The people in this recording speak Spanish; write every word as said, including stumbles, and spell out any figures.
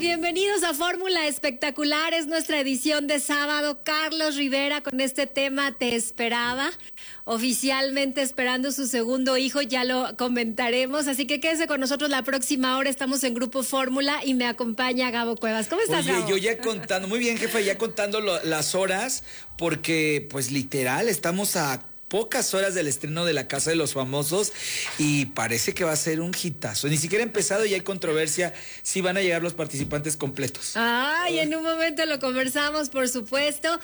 bienvenidos a Fórmula Espectacular. Es nuestra edición de sábado. Carlos Rivera con este tema Te Esperaba. Oficialmente esperando su segundo hijo, ya lo comentaremos. Así que quédese con nosotros la próxima hora. Estamos en Grupo Fórmula y me acompaña Gabo Cuevas. ¿Cómo estás, Oye, Gabo? yo ya contando, muy bien, jefa, ya contando lo, las horas, porque pues literal estamos a pocas horas del estreno de La Casa de los Famosos y parece que va a ser un hitazo. Ni siquiera ha empezado y hay controversia si van a llegar los participantes completos. Ay, en un momento lo conversamos, por supuesto.